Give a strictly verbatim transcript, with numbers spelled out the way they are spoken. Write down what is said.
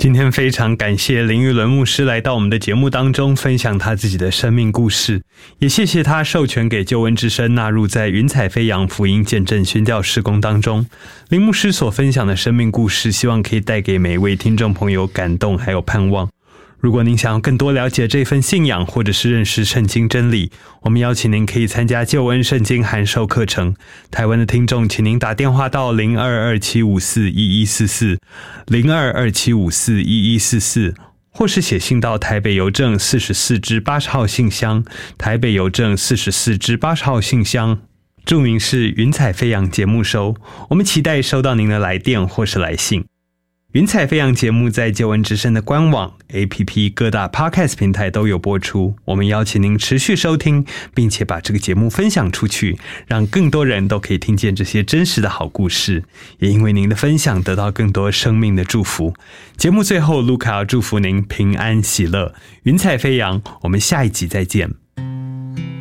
今天非常感谢林玉伦牧师来到我们的节目当中，分享他自己的生命故事，也谢谢他授权给救恩之声纳入在云彩飞扬福音见证宣教事工当中。林牧师所分享的生命故事，希望可以带给每一位听众朋友感动还有盼望。如果您想要更多了解这份信仰，或者是认识圣经真理，我们邀请您可以参加救恩圣经函授课程。台湾的听众，请您打电话到零二二七五四一一四四 零二二七五四一一四四，或是写信到台北邮政四十四支八十号信箱，台北邮政四十四支八十号信箱，注明是云彩飞扬节目收。我们期待收到您的来电或是来信。云彩飞扬节目在救恩之声的官网、A P P 各大 Podcast 平台都有播出，我们邀请您持续收听，并且把这个节目分享出去，让更多人都可以听见这些真实的好故事，也因为您的分享得到更多生命的祝福。节目最后，卢卡要祝福您平安喜乐，云彩飞扬，我们下一集再见。